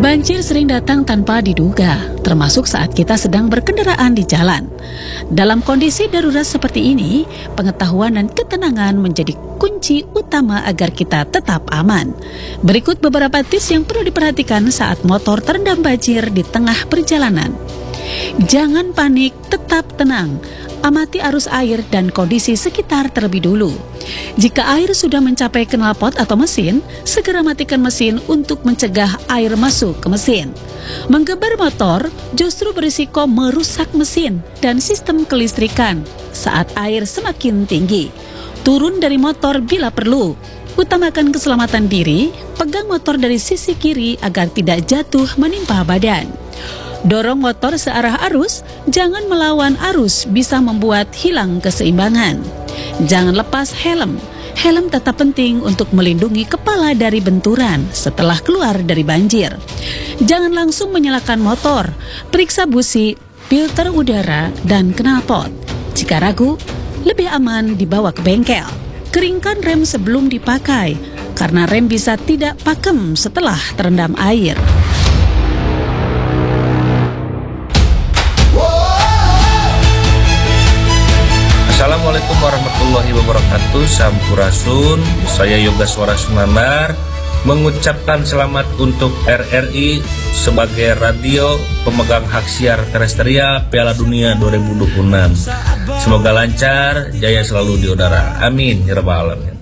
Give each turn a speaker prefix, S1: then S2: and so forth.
S1: Banjir sering datang tanpa diduga, termasuk saat kita sedang berkendaraan di jalan. Dalam kondisi darurat seperti ini, pengetahuan dan ketenangan menjadi kunci utama agar kita tetap aman. Berikut beberapa tips yang perlu diperhatikan saat motor terendam banjir di tengah perjalanan. Jangan panik, tetap tenang. Amati arus air dan kondisi sekitar terlebih dulu. Jika air sudah mencapai knalpot atau mesin, segera matikan mesin untuk mencegah air masuk ke mesin. Menggeber motor justru berisiko merusak mesin dan sistem kelistrikan saat air semakin tinggi. Turun dari motor bila perlu. Utamakan keselamatan diri, pegang motor dari sisi kiri agar tidak jatuh menimpa badan. Dorong motor searah arus, jangan melawan arus bisa membuat hilang keseimbangan. Jangan lepas helm. Helm tetap penting untuk melindungi kepala dari benturan setelah keluar dari banjir. Jangan langsung menyalakan motor. Periksa busi, filter udara, dan knalpot. Jika ragu, lebih aman dibawa ke bengkel. Keringkan rem sebelum dipakai, karena rem bisa tidak pakem setelah terendam air.
S2: Assalamualaikum warahmatullahi wabarakatuh. Sampurasun. Saya Yoga Suara Sumandar mengucapkan selamat untuk RRI sebagai radio pemegang hak siar terestrial Piala Dunia 2026. Semoga lancar, jaya selalu di udara. Amin ya rabbal alamin.